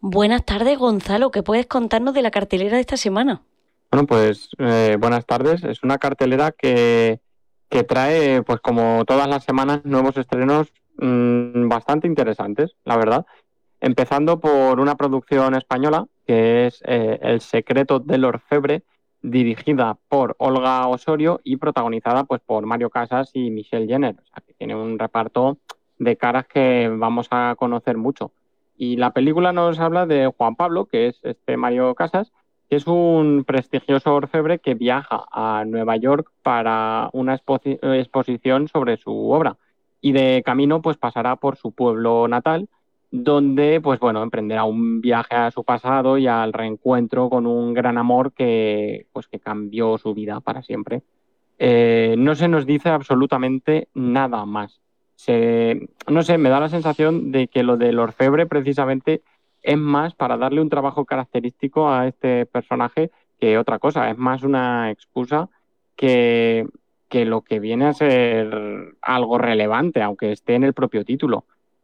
Buenas tardes, Gonzalo. ¿Qué puedes contarnos de la cartelera de esta semana? Bueno, pues buenas tardes. Es una cartelera que trae, pues como todas las semanas, nuevos estrenos bastante interesantes, la verdad. Empezando por una producción española, que es El secreto del orfebre, dirigida por Olga Osorio y protagonizada pues por Mario Casas y Michelle Jenner. O sea, que tiene un reparto de caras que vamos a conocer mucho. Y la película nos habla de Juan Pablo, que es este Mario Casas, que es un prestigioso orfebre que viaja a Nueva York para una exposición sobre su obra. Y de camino pues pasará por su pueblo natal, donde pues bueno, emprenderá un viaje a su pasado y al reencuentro con un gran amor que cambió su vida para siempre. No se nos dice absolutamente nada más. No sé, me da la sensación de que lo del orfebre precisamente es más para darle un trabajo característico a este personaje que otra cosa. Es más una excusa que, que lo que viene a ser algo relevante, aunque esté en el propio título.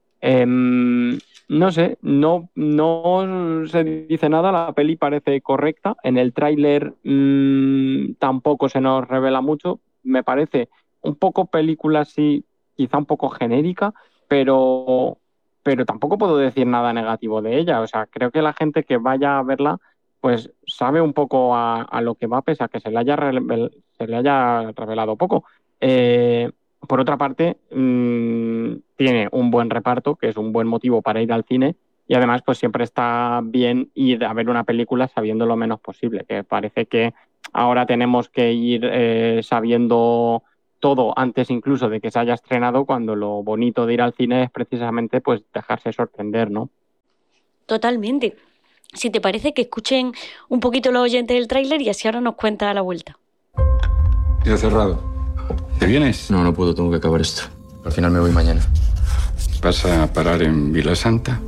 No sé, no se dice nada, la peli parece correcta. En el tráiler tampoco se nos revela mucho. Me parece un poco película así, quizá un poco genérica, pero, pero tampoco puedo decir nada negativo de ella. O sea, creo que la gente que vaya a verla, pues sabe un poco a lo que va, pese a que se le haya revelado poco. Eh, por otra parte, tiene un buen reparto, que es un buen motivo para ir al cine, y además, pues siempre está bien ir a ver una película sabiendo lo menos posible, que parece que ahora tenemos que ir sabiendo todo antes incluso de que se haya estrenado, cuando lo bonito de ir al cine es precisamente pues dejarse sorprender, ¿no? Totalmente. Si te parece que escuchen un poquito los oyentes del tráiler y así ahora nos cuenta a la vuelta. Ya cerrado. ¿Te vienes? No, no puedo, tengo que acabar esto. Al final me voy mañana. ¿Vas a parar en Vila Santa?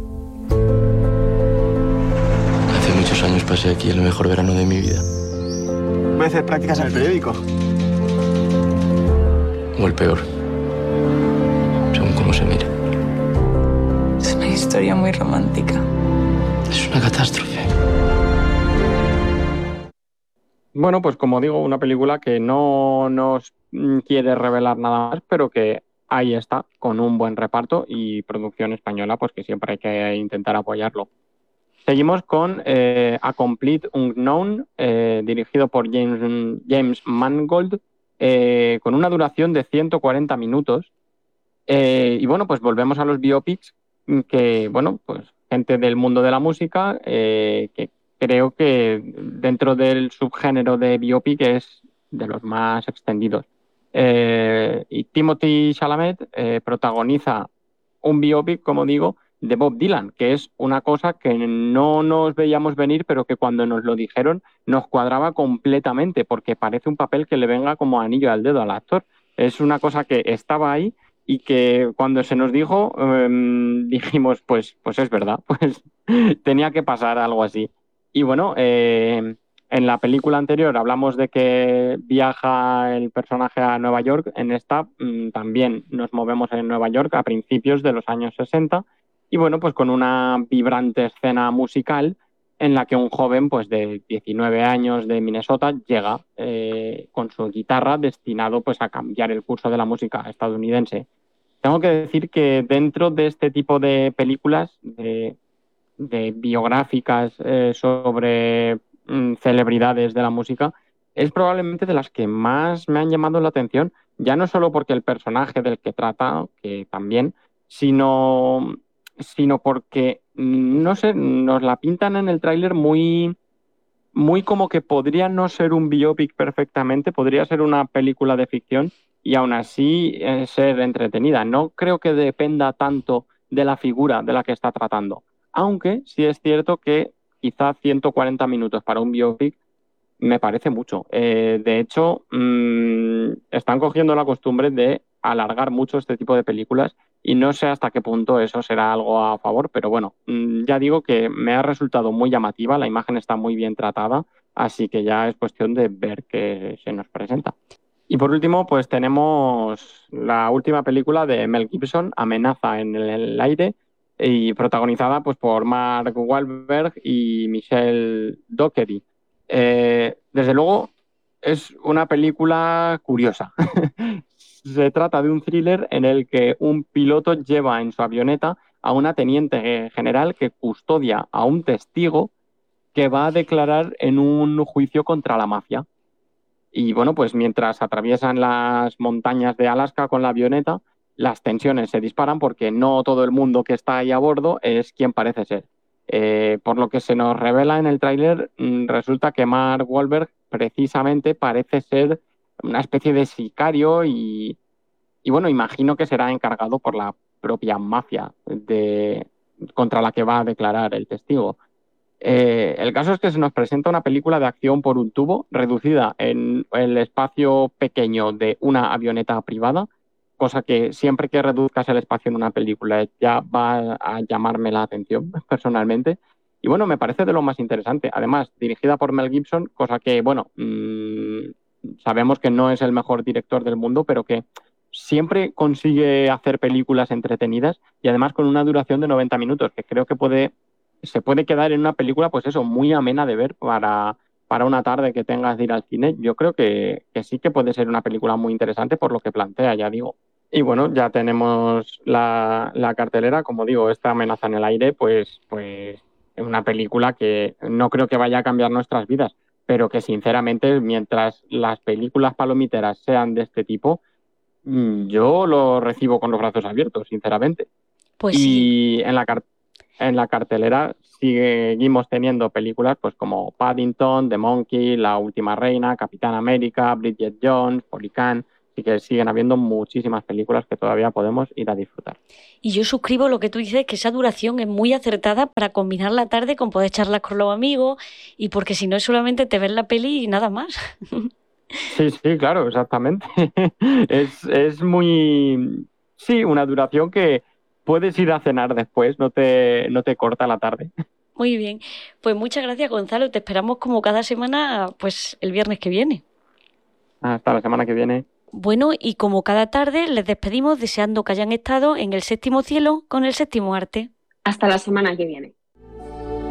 Hace muchos años pasé aquí el mejor verano de mi vida. Voy a hacer prácticas en el periódico. O el peor. Según cómo se mire. Es una historia muy romántica. Es una catástrofe. Bueno, pues como digo, una película que no nos quiere revelar nada más, pero que ahí está, con un buen reparto y producción española, pues que siempre hay que intentar apoyarlo. Seguimos con A Complete Unknown, dirigido por James Mangold, con una duración de 140 minutos. Y bueno, pues volvemos a los biopics, que, bueno, pues gente del mundo de la música, que creo que dentro del subgénero de biopic es de los más extendidos. Y Timothy Chalamet protagoniza un biopic, como digo, de Bob Dylan, que es una cosa que no nos veíamos venir, pero que cuando nos lo dijeron nos cuadraba completamente, porque parece un papel que le venga como anillo al dedo al actor. Es una cosa que estaba ahí y que cuando se nos dijo, dijimos, pues es verdad, pues tenía que pasar algo así. Y bueno, en la película anterior hablamos de que viaja el personaje a Nueva York. En esta también nos movemos en Nueva York a principios de los años 60 y bueno, pues con una vibrante escena musical en la que un joven pues de 19 años de Minnesota llega con su guitarra destinado pues a cambiar el curso de la música estadounidense. Tengo que decir que dentro de este tipo de películas, de biográficas sobre celebridades de la música, es probablemente de las que más me han llamado la atención, ya no solo porque el personaje del que trata, que también, sino porque, no sé, nos la pintan en el tráiler muy como que podría no ser un biopic perfectamente, podría ser una película de ficción y aún así ser entretenida. No creo que dependa tanto de la figura de la que está tratando, aunque sí es cierto que quizá 140 minutos para un biopic me parece mucho. De hecho, están cogiendo la costumbre de alargar mucho este tipo de películas y no sé hasta qué punto eso será algo a favor, pero bueno, ya digo que me ha resultado muy llamativa, la imagen está muy bien tratada, así que ya es cuestión de ver qué se nos presenta. Y por último, pues tenemos la última película de Mel Gibson, Amenaza en el aire, y protagonizada pues por Mark Wahlberg y Michelle Dockery. Desde luego es una película curiosa. Se trata de un thriller en el que un piloto lleva en su avioneta a una teniente general que custodia a un testigo que va a declarar en un juicio contra la mafia. Y bueno, pues mientras atraviesan las montañas de Alaska con la avioneta, las tensiones se disparan porque no todo el mundo que está ahí a bordo es quien parece ser. Por lo que se nos revela en el tráiler, resulta que Mark Wahlberg precisamente parece ser una especie de sicario y bueno, imagino que será encargado por la propia mafia contra la que va a declarar el testigo. El caso es que se nos presenta una película de acción por un tubo, reducida en el espacio pequeño de una avioneta privada, cosa que siempre que reduzcas el espacio en una película ya va a llamarme la atención personalmente. Y bueno, me parece de lo más interesante. Además, dirigida por Mel Gibson, cosa que, bueno, sabemos que no es el mejor director del mundo, pero que siempre consigue hacer películas entretenidas y además con una duración de 90 minutos, que creo que se puede quedar en una película, pues eso, muy amena de ver para una tarde que tengas de ir al cine. Yo creo que sí que puede ser una película muy interesante por lo que plantea, ya digo. Y bueno, ya tenemos la cartelera, como digo, esta Amenaza en el aire, pues es una película que no creo que vaya a cambiar nuestras vidas, pero que sinceramente, mientras las películas palomiteras sean de este tipo, yo lo recibo con los brazos abiertos, sinceramente. Pues sí. Y en la cartelera seguimos teniendo películas pues como Paddington, The Monkey, La Última Reina, Capitán América, Bridget Jones, Policán. Así que siguen habiendo muchísimas películas que todavía podemos ir a disfrutar. Y yo suscribo lo que tú dices, que esa duración es muy acertada para combinar la tarde con poder charlar con los amigos y porque si no es solamente te ves la peli y nada más. Sí, claro, exactamente. Es muy... Sí, una duración que puedes ir a cenar después, no te corta la tarde. Muy bien. Pues muchas gracias, Gonzalo. Te esperamos como cada semana, pues el viernes que viene. Hasta la semana que viene. Bueno, y como cada tarde les despedimos deseando que hayan estado en el séptimo cielo con el séptimo arte. Hasta la semana que viene.